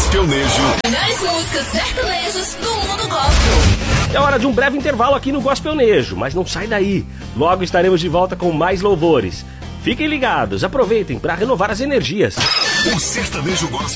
Gospelnejo. Melhores músicas sertanejas do mundo gospel. É hora de um breve intervalo aqui no Gospelnejo, mas não sai daí. Logo estaremos de volta com mais louvores. Fiquem ligados, aproveitem para renovar as energias. O sertanejo gospel